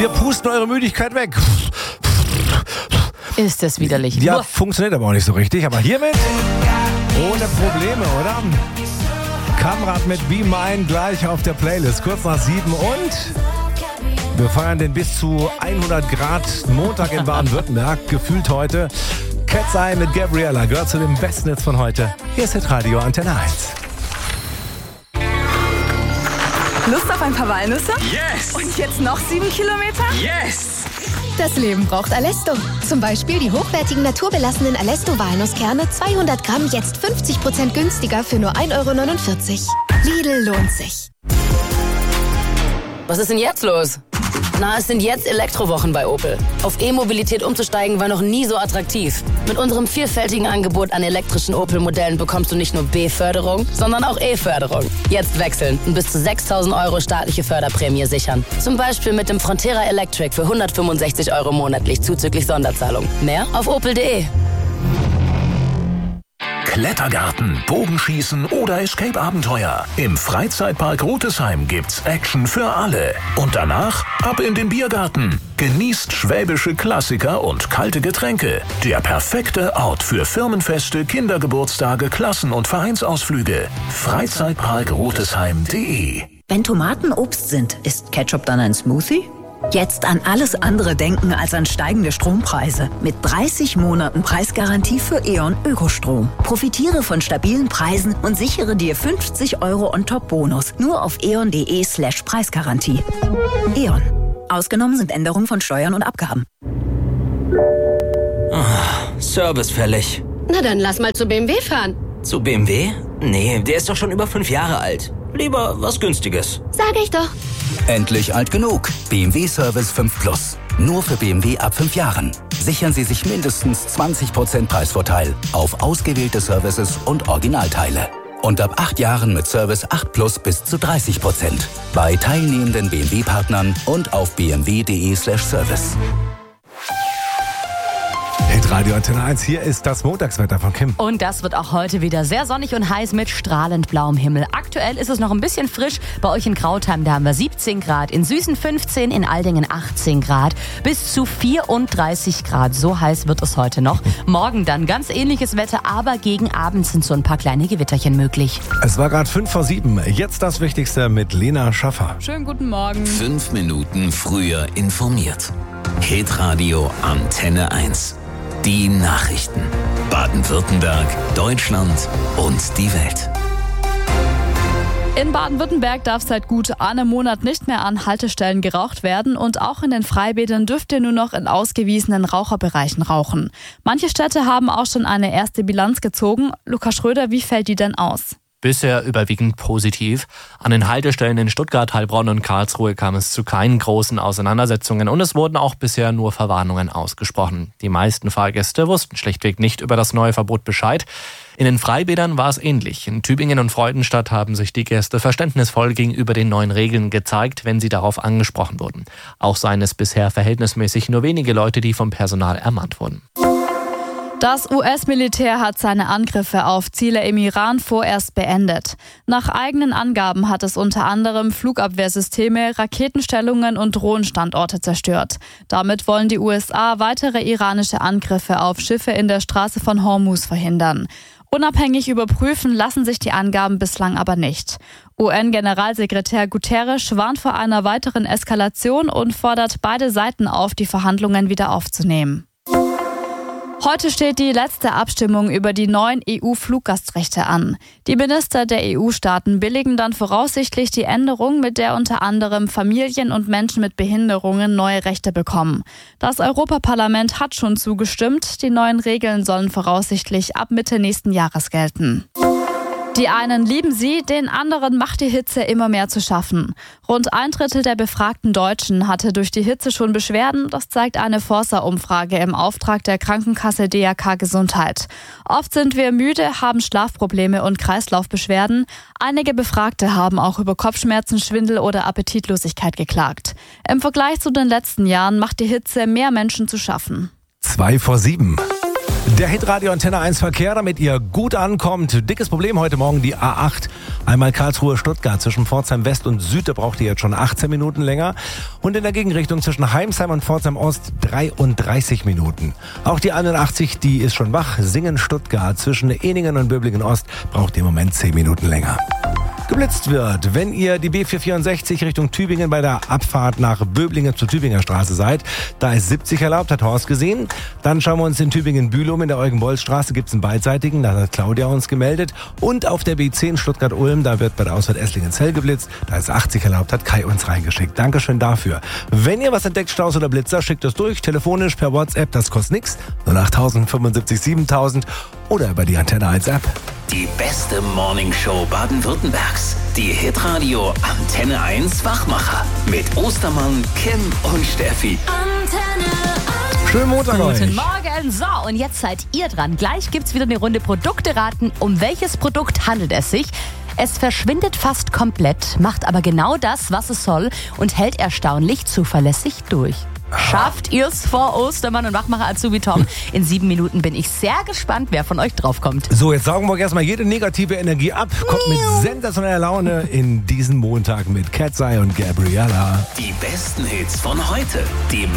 Wir pusten eure Müdigkeit weg. Ist es widerlich. Ja, funktioniert aber auch nicht so richtig. Aber hiermit ohne Probleme, oder? Kamrat mit Be Mine gleich auf der Playlist. Kurz nach 7 und wir feiern den bis zu 100 Grad Montag in Baden-Württemberg. Gefühlt heute. Cat's Eye mit Gabriella gehört zu dem besten Netz von heute. Hier ist Hitradio Antenne 1. Lust auf ein paar Walnüsse? Yes! Und jetzt noch 7 Kilometer? Yes! Das Leben braucht Alesto. Zum Beispiel die hochwertigen naturbelassenen Alesto-Walnusskerne, 200 Gramm, jetzt 50% günstiger für nur 1,49 €. Lidl lohnt sich. Was ist denn jetzt los? Na, es sind jetzt Elektrowochen bei Opel. Auf E-Mobilität umzusteigen war noch nie so attraktiv. Mit unserem vielfältigen Angebot an elektrischen Opel-Modellen bekommst du nicht nur B-Förderung, sondern auch E-Förderung. Jetzt wechseln und bis zu 6.000 € staatliche Förderprämie sichern. Zum Beispiel mit dem Frontera Electric für 165 € monatlich zuzüglich Sonderzahlung. Mehr auf opel.de. Klettergarten, Bogenschießen oder Escape-Abenteuer. Im Freizeitpark Rotesheim gibt's Action für alle. Und danach ab in den Biergarten. Genießt schwäbische Klassiker und kalte Getränke. Der perfekte Ort für Firmenfeste, Kindergeburtstage, Klassen- und Vereinsausflüge. Freizeitparkrotesheim.de. Wenn Tomaten Obst sind, ist Ketchup dann ein Smoothie? Jetzt an alles andere denken als an steigende Strompreise. Mit 30 Monaten Preisgarantie für E.ON Ökostrom. Profitiere von stabilen Preisen und sichere dir 50 € on top Bonus. Nur auf eon.de/Preisgarantie. E.ON. Ausgenommen sind Änderungen von Steuern und Abgaben. Service fällig. Na dann lass mal zu BMW fahren. Zu BMW? Nee, der ist doch schon über 5 Jahre alt. Lieber was Günstiges. Sag ich doch. Endlich alt genug. BMW Service 5 Plus. Nur für BMW ab 5 Jahren. Sichern Sie sich mindestens 20% Preisvorteil auf ausgewählte Services und Originalteile. Und ab 8 Jahren mit Service 8 Plus bis zu 30%. Bei teilnehmenden BMW-Partnern und auf bmw.de/service. Hitradio Antenne 1, hier ist das Montagswetter von Kim. Und das wird auch heute wieder sehr sonnig und heiß mit strahlend blauem Himmel. Aktuell ist es noch ein bisschen frisch. Bei euch in Krautheim, da haben wir 17 Grad, in Süßen 15, in Aldingen 18 Grad, bis zu 34 Grad. So heiß wird es heute noch. Morgen dann ganz ähnliches Wetter, aber gegen Abend sind so ein paar kleine Gewitterchen möglich. Es war gerade 5 vor 7. Jetzt das Wichtigste mit Lena Schaffer. Schönen guten Morgen. 5 Minuten früher informiert. Hitradio Antenne 1. Die Nachrichten. Baden-Württemberg, Deutschland und die Welt. In Baden-Württemberg darf seit gut einem Monat nicht mehr an Haltestellen geraucht werden und auch in den Freibädern dürft ihr nur noch in ausgewiesenen Raucherbereichen rauchen. Manche Städte haben auch schon eine erste Bilanz gezogen. Lukas Schröder, wie fällt die denn aus? Bisher überwiegend positiv. An den Haltestellen in Stuttgart, Heilbronn und Karlsruhe kam es zu keinen großen Auseinandersetzungen und es wurden auch bisher nur Verwarnungen ausgesprochen. Die meisten Fahrgäste wussten schlichtweg nicht über das neue Verbot Bescheid. In den Freibädern war es ähnlich. In Tübingen und Freudenstadt haben sich die Gäste verständnisvoll gegenüber den neuen Regeln gezeigt, wenn sie darauf angesprochen wurden. Auch seien es bisher verhältnismäßig nur wenige Leute, die vom Personal ermahnt wurden. Das US-Militär hat seine Angriffe auf Ziele im Iran vorerst beendet. Nach eigenen Angaben hat es unter anderem Flugabwehrsysteme, Raketenstellungen und Drohnenstandorte zerstört. Damit wollen die USA weitere iranische Angriffe auf Schiffe in der Straße von Hormuz verhindern. Unabhängig überprüfen lassen sich die Angaben bislang aber nicht. UN-Generalsekretär Guterres warnt vor einer weiteren Eskalation und fordert beide Seiten auf, die Verhandlungen wieder aufzunehmen. Heute steht die letzte Abstimmung über die neuen EU-Fluggastrechte an. Die Minister der EU-Staaten billigen dann voraussichtlich die Änderung, mit der unter anderem Familien und Menschen mit Behinderungen neue Rechte bekommen. Das Europaparlament hat schon zugestimmt. Die neuen Regeln sollen voraussichtlich ab Mitte nächsten Jahres gelten. Die einen lieben sie, den anderen macht die Hitze immer mehr zu schaffen. Rund 1/3 der befragten Deutschen hatte durch die Hitze schon Beschwerden. Das zeigt eine Forsa-Umfrage im Auftrag der Krankenkasse DRK Gesundheit. Oft sind wir müde, haben Schlafprobleme und Kreislaufbeschwerden. Einige Befragte haben auch über Kopfschmerzen, Schwindel oder Appetitlosigkeit geklagt. Im Vergleich zu den letzten Jahren macht die Hitze mehr Menschen zu schaffen. 2 vor 7. Der Hitradio Antenne 1 Verkehr, damit ihr gut ankommt. Dickes Problem heute Morgen, die A8. Einmal Karlsruhe-Stuttgart zwischen Pforzheim West und Süd, da braucht ihr jetzt schon 18 Minuten länger. Und in der Gegenrichtung zwischen Heimsheim und Pforzheim Ost 33 Minuten. Auch die 81, die ist schon wach. Singen-Stuttgart zwischen Ehningen und Böblingen Ost braucht ihr im Moment 10 Minuten länger. Geblitzt wird, wenn ihr die B464 Richtung Tübingen bei der Abfahrt nach Böblingen zur Tübinger Straße seid. Da ist 70 erlaubt, hat Horst gesehen. Dann schauen wir uns in Tübingen-Bühl um. In der Eugen-Bolz-Straße gibt es einen beidseitigen, da hat Claudia uns gemeldet. Und auf der B10 Stuttgart-Ulm, da wird bei der Ausfahrt Esslingen-Zell geblitzt. Da ist 80 erlaubt, hat Kai uns reingeschickt. Dankeschön dafür. Wenn ihr was entdeckt, Staus oder Blitzer, schickt es durch, telefonisch, per WhatsApp, das kostet nichts. 08000 75 7000 oder über die Antenne 1 App. Die beste Morningshow Baden-Württembergs. Die Hitradio Antenne 1 Wachmacher. Mit Ostermann, Kim und Steffi. Antenne 1. Schönen Montag euch. Guten Morgen. So, und jetzt seid ihr dran. Gleich gibt's wieder eine Runde Produkte raten. Um welches Produkt handelt es sich? Es verschwindet fast komplett, macht aber genau das, was es soll und hält erstaunlich zuverlässig durch. Schafft ihr's vor Ostermann und Wachmacher Azubi Tom? In 7 Minuten bin ich sehr gespannt, wer von euch draufkommt. So, jetzt saugen wir erstmal jede negative Energie ab. Kommt mit sensationeller Laune in diesen Montag mit Cat's Eye und Gabriella. Die besten Hits von heute. Die